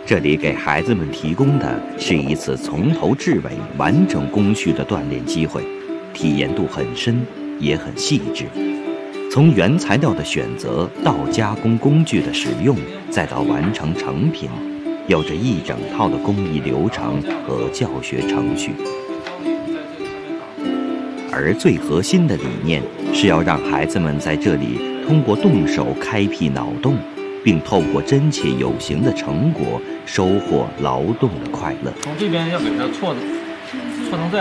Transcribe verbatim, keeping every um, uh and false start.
这里给孩子们提供的是一次从头至尾完整工序的锻炼机会，体验度很深，也很细致。从原材料的选择到加工工具的使用，再到完成成品，有着一整套的工艺流程和教学程序。而最核心的理念是要让孩子们在这里通过动手开辟脑洞，并透过真切有形的成果收获劳动的快乐。 从这边要给它错的错成这样。